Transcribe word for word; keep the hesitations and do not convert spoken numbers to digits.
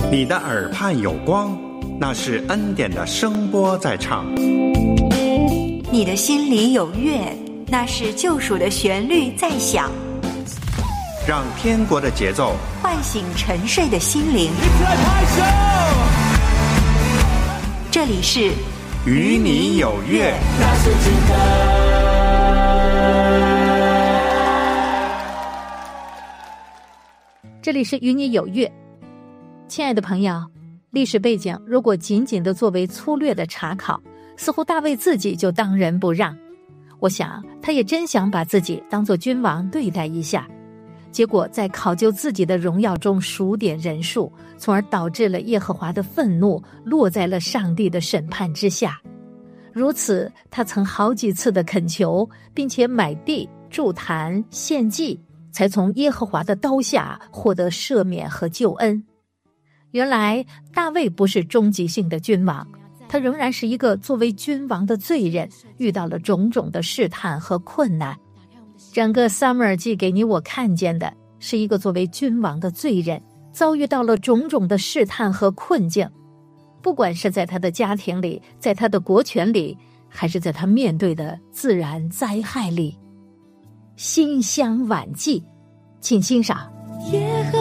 你的耳畔有光，那是恩典的声波在唱。 你的心里有乐，那是救赎的旋律在响。 让天国的节奏唤醒沉睡的心灵。这里是与你有约。 这里是与你有约。亲爱的朋友，历史背景如果仅仅的作为粗略的查考，似乎大卫自己就当仁不让。我想他也真想把自己当作君王对待一下，结果在考究自己的荣耀中数点人数，从而导致了耶和华的愤怒落在了上帝的审判之下。如此，他曾好几次的恳求，并且买地筑坛献祭，才从耶和华的刀下获得赦免和救恩。原来大卫不是终极性的君王，他仍然是一个作为君王的罪人，遇到了种种的试探和困难。整个撒母耳记给你我看见的是一个作为君王的罪人，遭遇到了种种的试探和困境，不管是在他的家庭里，在他的国权里，还是在他面对的自然灾害里。馨香晚祭，请欣赏。